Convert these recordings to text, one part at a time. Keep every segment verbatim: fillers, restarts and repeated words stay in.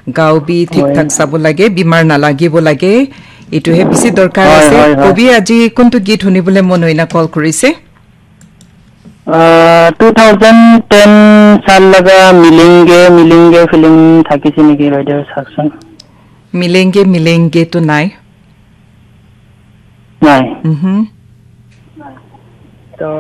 গাও বি ঠিক ঠাক চাব লাগে বিমাৰ নালাগিব লাগে এটোহে বেছি দৰকাৰ আছে কবি আজি কোনটো গীত শুনিবলৈ মন হইনা কল কৰিছে twenty ten সাল লগা মিলেंगे মিলেंगे ফিল্ম থাকিছে নেকি বাইদেউ সাকচন মিলেंगे মিলেंगे তো নাই নাই হুম তো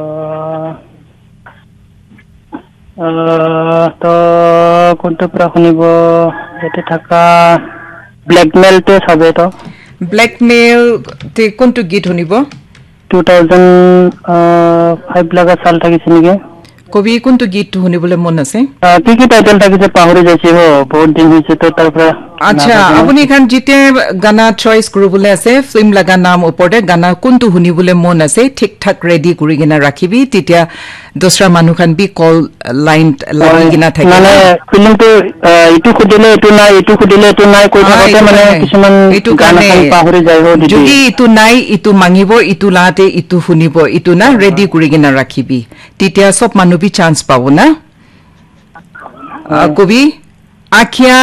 তো কোনটো পৰা শুনিব এতে থাকা ব্ল্যাকমেল তে সবে তো ব্ল্যাকমেল তে কোনটো গীত শুনিব two thousand five লগা সাল থাকিছে নেকি কবি কোনটো গীত শুনিবলৈ মন আছে কি কি টাইটেল থাকিছে পাহৰি যাইছে হো বহুত দিন হৈছে তো তাৰ পৰা আচ্ছা আপুনি খান জিতে গানা চয়েস কৰিবলৈ আছে ফিল্ম লগা নাম ওপৰতে গানা কোনটো শুনিবলৈ মন আছে ঠিক ঠাক ৰেডি কৰি কিনা ৰাখিবি তেতিয়া দসৰা মানুহ খান বি কল লাইন লাগি কিনা থাকে মানে ফিল্মটো ইটো খুদিলে ইটো নাই ইটো খুদিলে ইটো নাই কৈ থাকতে মানে কিছুমান গানা পাহৰি যায় হো দিদি যদি ইটো নাই ইটো মাঙিব ইটো লাতে ইটো শুনিব ইটো না ৰেডি কৰি কিনা ৰাখিবি তেতিয়া সব মানুহ বি চান্স পাব না কবি আখিয়া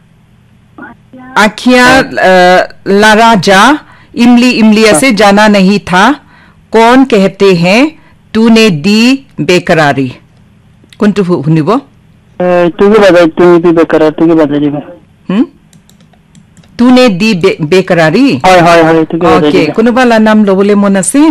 आखियां लड़ा जा इमली इमली से जाना नहीं था कौन कहते हैं तूने दी बेकरारी कौन तू हुनिबो तू के बता तू भी बेकरार तू के बता दिबे हम तूने दी बेकरारी हाय हाय हाय तू के बता ओके कोनोबाला नाम लबले मन আছে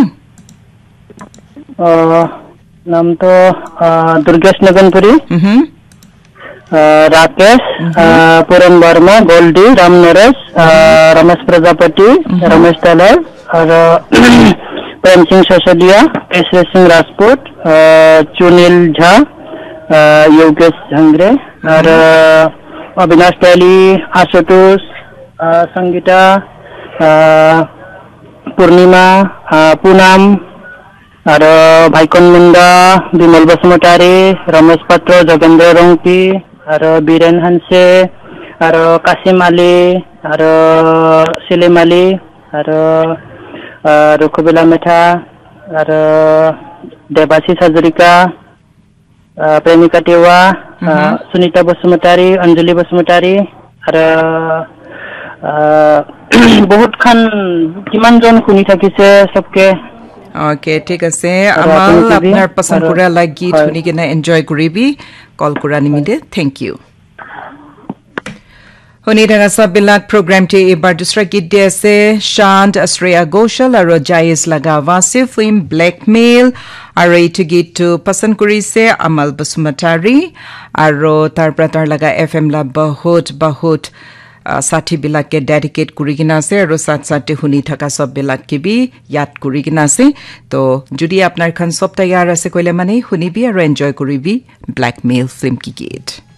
अ नाम तो दुर्गेश नगनपुरी हम राकेश पुरन वर्मा गोल्डी राम नरेश रमेश प्रजापति रमेश टेलर और प्रेम सिंह ससोदिया केशव सिंह राजपूत चुनील झा योगेश झंगरे और अविनाश टैली आशुतोष संगीता पूर्णिमा पूनम और भाईकन मुंडा विमल बसुमतारी रमेश पात्र जोगेंद्र रंकी और बीरेन हंसे और कासिम अली और सलीम अली और रुखबिला मेथा और देवाशीष हाजरिका प्रेमिका टेवा सुनीता बसुमतारी अंजलि बसुमतारी और बहुत खान किमान जन शुनी থাকিছে सबके ओके ठीक আছে আমাল আপনার পছন্দ কৰা লাগি শুনি কিনা এনজয় কৰিবি কল কৰা নিমিতে থ্যাংক ইউ শুনি থকা সববিলাক প্ৰগ্ৰামটি এবাৰ দুসৰা গীত দি আছে শান্ত আশ্ৰয়া গোশল আৰু জায়েজ লগা ৱাসি ফিল্ম ব্ল্যাকমেল আৰু এইটো গীতটো পছন্দ কৰিছে আমাল বসুমতাৰী আৰু তাৰ প্ৰতাৰ লগা এফএম লা বহুত বহুত साथी बिलाके डेडिकेट करि किना আছে আৰু साथ साथे हुनी থকা সব বিলাকে বি ইয়াত কৰি কিনা আছে তো যদি আপনাৰ খান সব তৈয়াৰ আছে কইলে মানে শুনিবি আৰু এনজয় কৰিবি ব্ল্যাকমেল ফিল্ম কি গীত